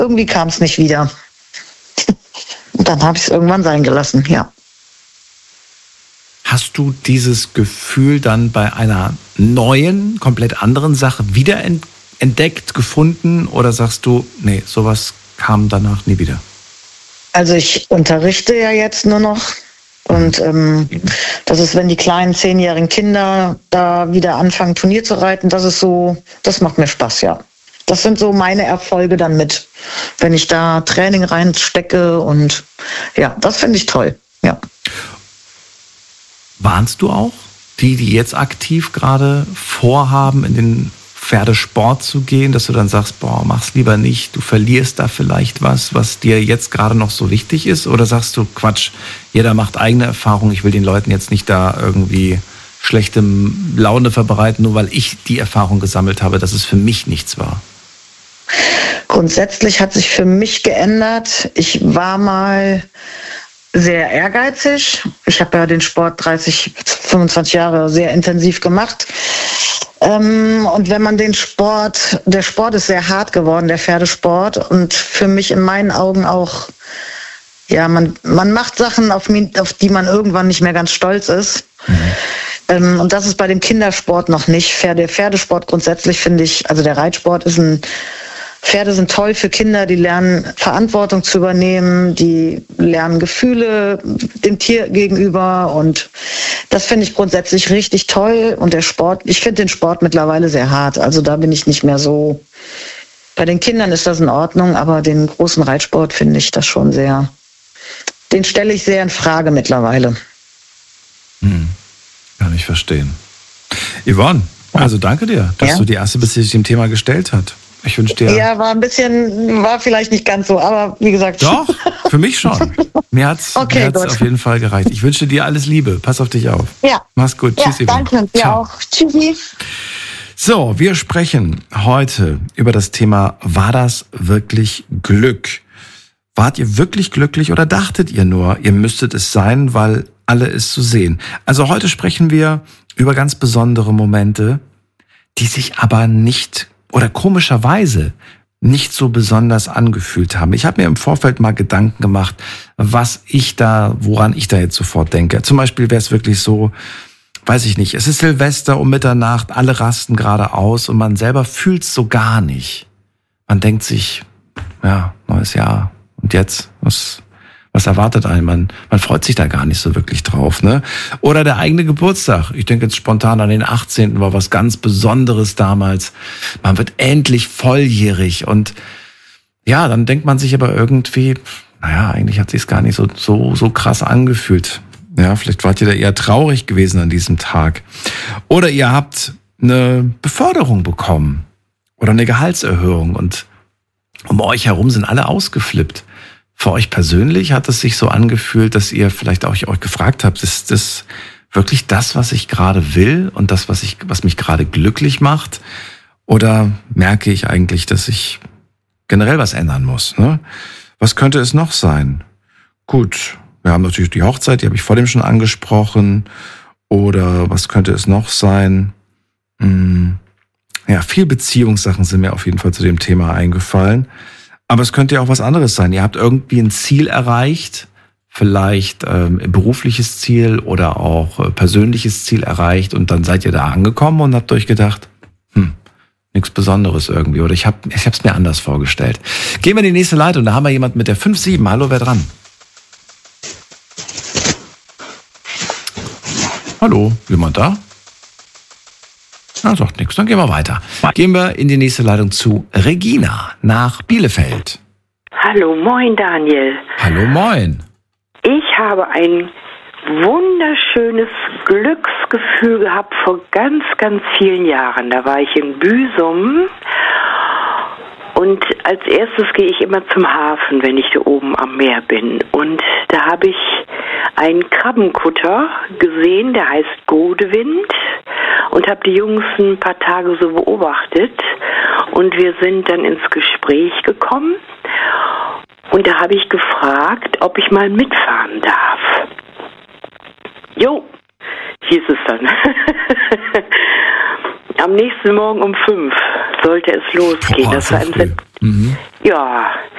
irgendwie kam es nicht wieder. Und dann habe ich es irgendwann sein gelassen, ja. Hast du dieses Gefühl dann bei einer neuen, komplett anderen Sache wieder entdeckt, gefunden? Oder sagst du, nee, sowas kam danach nie wieder? Also ich unterrichte ja jetzt nur noch. Und das ist, wenn die kleinen 10-jährigen Kinder da wieder anfangen, Turnier zu reiten, das macht mir Spaß, ja. Das sind so meine Erfolge dann mit, wenn ich da Training reinstecke und ja, das finde ich toll, ja. Warnst du auch die jetzt aktiv gerade vorhaben, in den Pferdesport zu gehen, dass du dann sagst, boah, mach's lieber nicht, du verlierst da vielleicht was dir jetzt gerade noch so wichtig ist? Oder sagst du, Quatsch, jeder macht eigene Erfahrungen, ich will den Leuten jetzt nicht da irgendwie schlechte Laune verbreiten, nur weil ich die Erfahrung gesammelt habe, dass es für mich nichts war? Grundsätzlich hat sich für mich geändert. Ich war mal sehr ehrgeizig. Ich habe ja den Sport 25 Jahre sehr intensiv gemacht. Und wenn man der Sport ist sehr hart geworden, der Pferdesport. Und für mich in meinen Augen auch, ja, man macht Sachen, auf die man irgendwann nicht mehr ganz stolz ist. Und das ist bei dem Kindersport noch nicht. Der Pferdesport grundsätzlich finde ich, also der Reitsport Pferde sind toll für Kinder, die lernen Verantwortung zu übernehmen, die lernen Gefühle dem Tier gegenüber und das finde ich grundsätzlich richtig toll und ich finde den Sport mittlerweile sehr hart, also da bin ich nicht mehr so, bei den Kindern ist das in Ordnung, aber den großen Reitsport finde ich das schon den stelle ich sehr in Frage mittlerweile. Kann ich verstehen. Yvonne, also danke dir, dass du die erste bist, die sich dem Thema gestellt hat. Ich wünsche dir... Ja, war vielleicht nicht ganz so, aber wie gesagt... Doch, für mich schon. Mir hat's auf jeden Fall gereicht. Ich wünsche dir alles Liebe. Pass auf dich auf. Ja. Mach's gut. Ja, tschüss, Yvonne. Danke, dir auch. Tschüssi. So, wir sprechen heute über das Thema, war das wirklich Glück? Wart ihr wirklich glücklich oder dachtet ihr nur, ihr müsstet es sein, weil alle es so sehen? Also heute sprechen wir über ganz besondere Momente, die sich aber nicht oder komischerweise nicht so besonders angefühlt haben. Ich habe mir im Vorfeld mal Gedanken gemacht, woran ich da jetzt sofort denke. Zum Beispiel wäre es wirklich so, weiß ich nicht, es ist Silvester um Mitternacht, alle rasten gerade aus und man selber fühlt es so gar nicht. Man denkt sich, ja, neues Jahr und jetzt, was erwartet einen? Man freut sich da gar nicht so wirklich drauf, ne? Oder der eigene Geburtstag. Ich denke jetzt spontan an den 18. war was ganz Besonderes damals. Man wird endlich volljährig und ja, dann denkt man sich aber irgendwie, naja, eigentlich hat sich's gar nicht so krass angefühlt. Ja, vielleicht wart ihr da eher traurig gewesen an diesem Tag. Oder ihr habt eine Beförderung bekommen oder eine Gehaltserhöhung und um euch herum sind alle ausgeflippt. Für euch persönlich hat es sich so angefühlt, dass ihr vielleicht auch euch gefragt habt, ist das wirklich das, was ich gerade will und das, was mich gerade glücklich macht? Oder merke ich eigentlich, dass ich generell was ändern muss? Ne? Was könnte es noch sein? Gut, wir haben natürlich die Hochzeit, die habe ich vor dem schon angesprochen. Oder was könnte es noch sein? Ja, viel Beziehungssachen sind mir auf jeden Fall zu dem Thema eingefallen. Aber es könnte ja auch was anderes sein. Ihr habt irgendwie ein Ziel erreicht, vielleicht ein berufliches Ziel oder auch persönliches Ziel erreicht und dann seid ihr da angekommen und habt euch gedacht, nichts Besonderes irgendwie oder ich hab's mir anders vorgestellt. Gehen wir in die nächste Leitung, da haben wir jemanden mit der 5-7. Hallo, wer dran? Hallo, jemand da? Na, sagt nichts. Dann gehen wir weiter. Gehen wir in die nächste Leitung zu Regina nach Bielefeld. Hallo, moin Daniel. Hallo, moin. Ich habe ein wunderschönes Glücksgefühl gehabt vor ganz, ganz vielen Jahren. Da war ich in Büsum und als erstes gehe ich immer zum Hafen, wenn ich da oben am Meer bin. Und da habe ich einen Krabbenkutter gesehen, der heißt Godewind. Und habe die Jungs ein paar Tage so beobachtet und wir sind dann ins Gespräch gekommen und da habe ich gefragt, ob ich mal mitfahren darf. Jo, hieß es dann. Am nächsten Morgen um 5 sollte es losgehen. Boah, das war Ja,